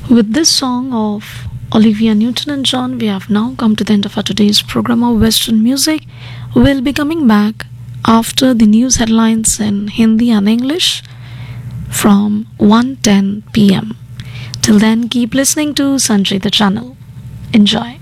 With this song of Olivia Newton and John, we have now come to the end of our today's program of Western music. We'll be coming back after the news headlines in Hindi and English from 1:10 p.m. Till then, keep listening to Sanjay the channel. Enjoy.